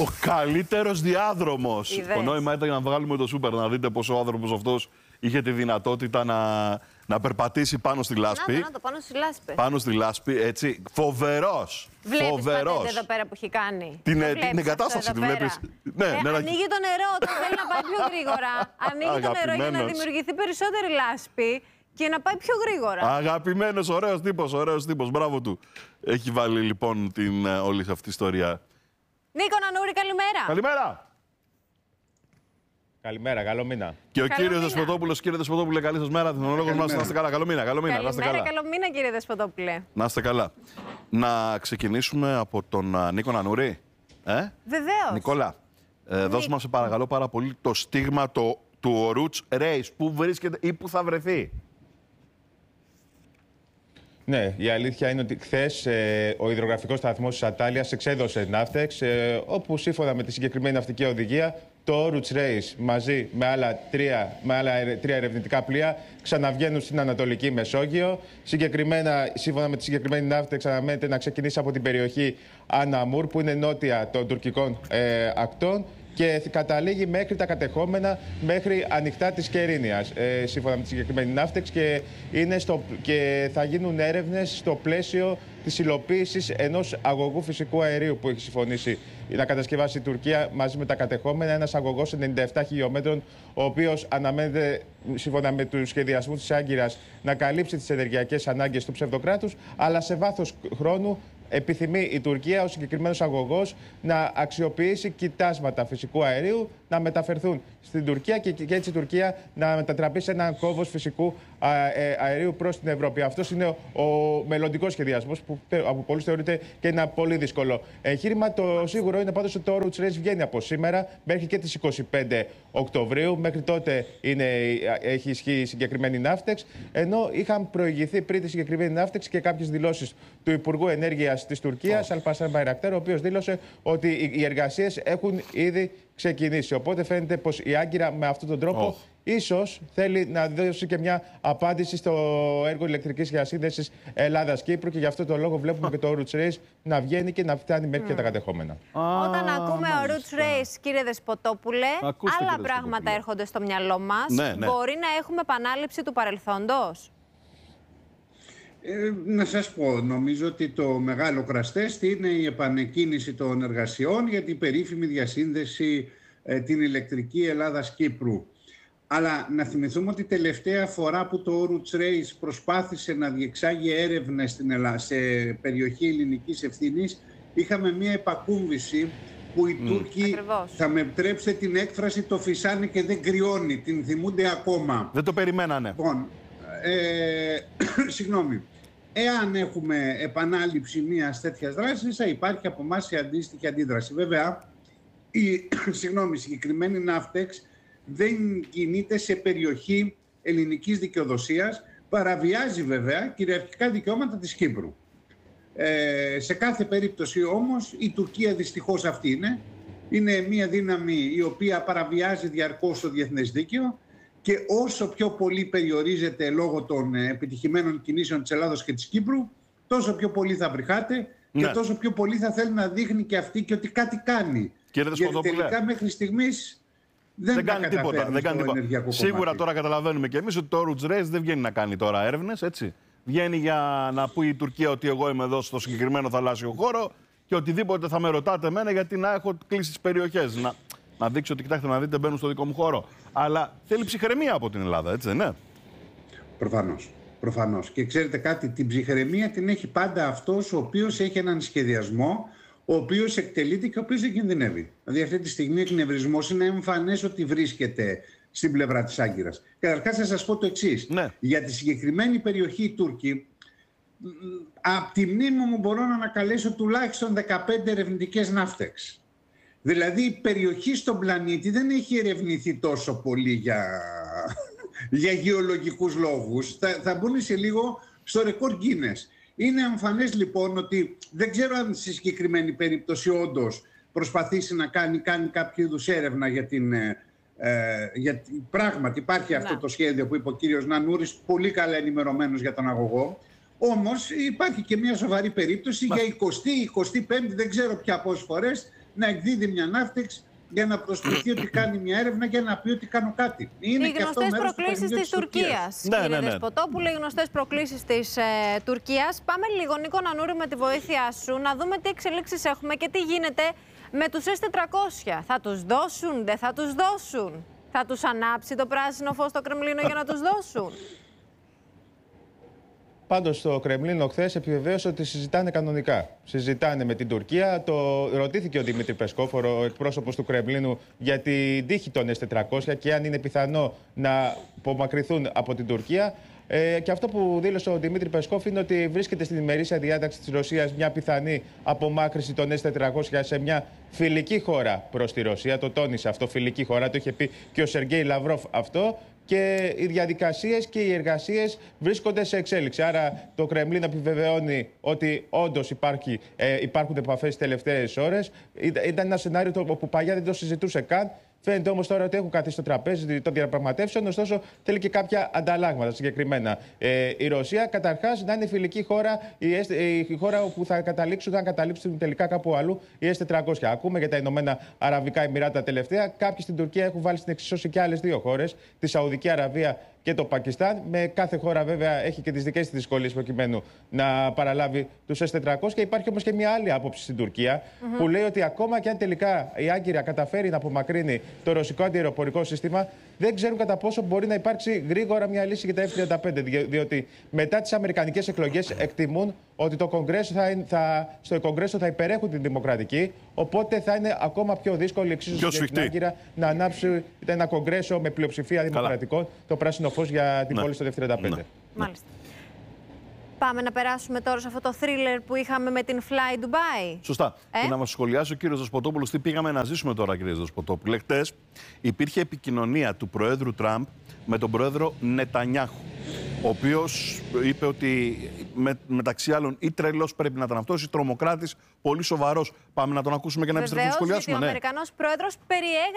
Ο καλύτερος διάδρομος. Το νόημα ήταν να βγάλουμε το σούπερ, να δείτε πόσο ο άνθρωπος αυτός είχε τη δυνατότητα να περπατήσει πάνω στη λάσπη. Να το πάνω στη λάσπη. Πάνω στη λάσπη, έτσι. Φοβερός. Βλέπεις πατέντε εδώ πέρα που έχει κάνει. Την εγκατάσταση τη βλέπεις. Ναι, ανοίγει το νερό όταν θέλει να πάει πιο γρήγορα. Ανοίγει το νερό για να δημιουργηθεί περισσότερη λάσπη και να πάει πιο γρήγορα. Αγαπημένος, ωραίος τύπος, μπράβο του. Έχει βάλει λοιπόν όλη αυτή τη ιστορία. Νίκο Νανούρη, καλημέρα. Καλημέρα. Καλημέρα, καλό μήνα. Και ο κύριος Δεσποτόπουλος, κύριε Δεσποτόπουλε, καλή σας μέρα. Τεχνολόγος μας, να είστε καλά. Καλό μήνα, καλημέρα, καλό μήνα, κύριε Δεσποτόπουλε. Να είστε καλά. Να ξεκινήσουμε από τον Νίκο Νανούρη. Βεβαίως. Νικόλα, δώσ' μας σε παρακαλώ πάρα πολύ το στίγμα του Roots Race. Πού βρίσκεται ή πού θα βρεθεί? Ναι, η αλήθεια είναι ότι χθες ο υδρογραφικός σταθμός της Ατάλειας εξέδωσε ναύτεξ, όπου σύμφωνα με τη συγκεκριμένη ναυτική οδηγία, το Roots Race μαζί με άλλα τρία ερευνητικά πλοία ξαναβγαίνουν στην Ανατολική Μεσόγειο. Συγκεκριμένα, σύμφωνα με τη συγκεκριμένη ναύτεξ, αναμένεται να ξεκινήσει από την περιοχή Αναμούρ, που είναι νότια των τουρκικών ακτών, και καταλήγει μέχρι τα κατεχόμενα, μέχρι ανοιχτά της Κερίνιας, σύμφωνα με τη συγκεκριμένη ναύτεξ, και θα γίνουν έρευνες στο πλαίσιο της υλοποίησης ενός αγωγού φυσικού αερίου που έχει συμφωνήσει να κατασκευάσει η Τουρκία μαζί με τα κατεχόμενα, ένας αγωγός 97 χιλιόμετρων, ο οποίος αναμένεται, σύμφωνα με τους σχεδιασμούς της Άγκυρας, να καλύψει τις ενεργειακές ανάγκες του ψευδοκράτους, αλλά σε βάθος χρόνου επιθυμεί η Τουρκία, ο συγκεκριμένος αγωγός, να αξιοποιήσει κοιτάσματα φυσικού αερίου, να μεταφερθούν στην Τουρκία και έτσι η Τουρκία να μετατραπεί σε έναν κόμβος φυσικού αερίου προς την Ευρώπη. Αυτός είναι ο μελλοντικός σχεδιασμός που από πολλούς θεωρείται και ένα πολύ δύσκολο εγχείρημα. Το σίγουρο είναι πάντως ότι το Roots Race βγαίνει από σήμερα μέχρι και τις 25 Οκτωβρίου. Μέχρι τότε έχει ισχύει η συγκεκριμένη ναύτεξ, ενώ είχαν προηγηθεί πριν τη συγκεκριμένη ναύτεξ και κάποιες δηλώσεις του Υπουργού Ενέργειας της Τουρκίας, Αλπασάν Μπαϊρακτάρ, ο οποίος δήλωσε ότι οι εργασίες έχουν ήδη ξεκινήσει. Οπότε φαίνεται πως η Άγκυρα με αυτόν τον τρόπο ίσως θέλει να δώσει και μια απάντηση στο έργο ηλεκτρικής διασύνδεσης Ελλάδας-Κύπρου, και γι' αυτό το λόγο βλέπουμε και το Roots Race να βγαίνει και να φτάνει μέχρι και τα κατεχόμενα. Όταν ακούμε ο Roots Race, κύριε Δεσποτόπουλε, άλλα πράγματα έρχονται στο μυαλό μας. Ναι. Μπορεί να έχουμε επανάληψη του παρελθόντος? Να σας πω, νομίζω ότι το μεγάλο κραστέστη είναι η επανεκκίνηση των εργασιών για την περίφημη διασύνδεση την ηλεκτρική Ελλάδας-Κύπρου. Αλλά να θυμηθούμε ότι τελευταία φορά που το Roots Race προσπάθησε να διεξάγει έρευνες σε περιοχή ελληνικής ευθύνης, είχαμε μία επακούμβηση που οι Τούρκοι, θα με επιτρέψετε την έκφραση, το φυσάνε και δεν κρυώνει, την θυμούνται ακόμα. Δεν το περιμένανε. Λοιπόν, συγγνώμη. Εάν έχουμε επανάληψη μιας τέτοιας δράσης, θα υπάρχει από εμάς η αντίστοιχη αντίδραση. Βέβαια, η συγκεκριμένη ναύτεξ δεν κινείται σε περιοχή ελληνικής δικαιοδοσίας, παραβιάζει βέβαια κυριαρχικά δικαιώματα της Κύπρου. Σε κάθε περίπτωση όμως η Τουρκία δυστυχώς αυτή είναι μια δύναμη η οποία παραβιάζει διαρκώς το διεθνές δίκαιο, και όσο πιο πολύ περιορίζεται λόγω των επιτυχημένων κινήσεων της Ελλάδος και της Κύπρου, τόσο πιο πολύ θα βρυχάται και τόσο πιο πολύ θα θέλει να δείχνει και αυτή και ότι κάτι κάνει. Γιατί τελικά μέχρι στιγμής δεν κάνει τίποτα. Σίγουρα τώρα καταλαβαίνουμε και εμείς ότι το Roots Race δεν βγαίνει να κάνει τώρα έρευνες, έτσι. Βγαίνει για να πει η Τουρκία ότι εγώ είμαι εδώ στο συγκεκριμένο θαλάσσιο χώρο και οτιδήποτε θα με ρωτάτε εμένα, γιατί να έχω κλείσει τις περιοχές. Να δείξω ότι, κοιτάξτε, να δείτε, μπαίνουν στο δικό μου χώρο. Αλλά θέλει ψυχραιμία από την Ελλάδα, έτσι δεν είναι? Προφανώς. Και ξέρετε κάτι, την ψυχραιμία την έχει πάντα αυτός ο οποίος έχει έναν σχεδιασμό, ο οποίος εκτελείται και ο οποίος δεν κινδυνεύει. Δηλαδή αυτή τη στιγμή ο εκνευρισμός είναι εμφανές ότι βρίσκεται στην πλευρά της Άγκυρας. Καταρχάς θα σας πω το εξής. Για τη συγκεκριμένη περιοχή οι Τούρκοι, από τη μνήμη μου μπορώ να ανακαλέσω τουλάχιστον 15 ερευνητικές ναύτεξ. Δηλαδή η περιοχή στον πλανήτη δεν έχει ερευνηθεί τόσο πολύ για γεωλογικούς λόγους. Θα μπουν σε λίγο στο ρεκόρ Guinness. Είναι εμφανές λοιπόν ότι δεν ξέρω αν στη συγκεκριμένη περίπτωση όντως προσπαθήσει να κάνει κάποιο είδους έρευνα γιατί πράγματι υπάρχει αυτό το σχέδιο που είπε ο κύριος Νανούρης, πολύ καλά ενημερωμένος για τον αγωγό. Όμως υπάρχει και μια σοβαρή περίπτωση για 20η, 25η, δεν ξέρω πια πόσες φορές, να εκδίδει μια ναύτεξ για να προσθεθεί ότι κάνει μια έρευνα και να πει ότι κάνω κάτι. Είναι οι γνωστές προκλήσεις της Τουρκίας. Κύριε Δεσποτόπουλε, οι γνωστές προκλήσεις της Τουρκίας. Πάμε λίγο, Νίκο Νανούρη, με τη βοήθειά σου, να δούμε τι εξελίξεις έχουμε και τι γίνεται με τους S-400. Θα τους δώσουν, δεν θα τους δώσουν? Θα τους ανάψει το πράσινο φως στο Κρεμλίνο για να τους δώσουν? Πάντως το Κρεμλίνο χθες επιβεβαίωσε ότι συζητάνε κανονικά. Συζητάνε με την Τουρκία. Το ρωτήθηκε ο Δημήτρη Πεσκόφ, ο εκπρόσωπος του Κρεμλίνου, για την τύχη των S-400 και αν είναι πιθανό να απομακρυνθούν από την Τουρκία. Και αυτό που δήλωσε ο Δημήτρη Πεσκόφ είναι ότι βρίσκεται στην ημερήσια διάταξη της Ρωσίας μια πιθανή απομάκρυνση των S-400 σε μια φιλική χώρα προς τη Ρωσία. Το τόνισε αυτό, φιλική χώρα. Το είχε πει και ο Σεργέη Λαυρόφ αυτό. Και οι διαδικασίες και οι εργασίες βρίσκονται σε εξέλιξη. Άρα το Κρεμλίνο επιβεβαιώνει ότι όντως υπάρχουν επαφές τις τελευταίες ώρες. Ήταν ένα σενάριο που παλιά δεν το συζητούσε καν. Φαίνεται όμως τώρα ότι έχουν καθίσει στο τραπέζι των διαπραγματεύσεων, ωστόσο θέλει και κάποια ανταλλάγματα συγκεκριμένα. Η Ρωσία καταρχάς να είναι φιλική χώρα, η χώρα όπου θα καταλήξουν, αν καταλήξουν τελικά κάπου αλλού, οι S-400. Ακούμε για τα Ηνωμένα Αραβικά Εμιράτα τελευταία. Κάποιοι στην Τουρκία έχουν βάλει στην εξισώση και άλλες δύο χώρες, τη Σαουδική Αραβία και το Πακιστάν. Με κάθε χώρα βέβαια έχει και τις δικές της δυσκολίες προκειμένου να παραλάβει τους S-400. Και υπάρχει όμως και μια άλλη άποψη στην Τουρκία που λέει ότι ακόμα και αν τελικά η Άγκυρα καταφέρει να απομακρύνει το ρωσικό αντιαεροπορικό σύστημα, δεν ξέρουν κατά πόσο μπορεί να υπάρξει γρήγορα μια λύση για τα F-35. Διότι μετά τις αμερικανικές εκλογές εκτιμούν ότι στο Κογκρέσο θα υπερέχουν την δημοκρατική, οπότε θα είναι ακόμα πιο δύσκολη εξίσωση για την Άγκυρα να ανάψει ένα Κογκρέσο με πλειοψηφία δημοκρατικών το πράσινο φως για την πόλη στο F-35. Μάλιστα. Πάμε να περάσουμε τώρα σε αυτό το θρίλερ που είχαμε με την Fly Dubai. Σωστά. Και να μας σχολιάσει ο κύριος Δεσποτόπουλος τι πήγαμε να ζήσουμε τώρα, κύριε Δεσποτόπουλε. Χτες υπήρχε επικοινωνία του Προέδρου Τραμπ με τον Πρόεδρο Νετανιάχου, ο οποίος είπε ότι μεταξύ άλλων ή τρελός πρέπει να ήταν αυτός ή τρομοκράτης πολύ σοβαρός. Πάμε να τον ακούσουμε και να επιστρέψουμε να σχολιάσουμε. Ο Αμερικανός Πρόεδρος περιέγραψε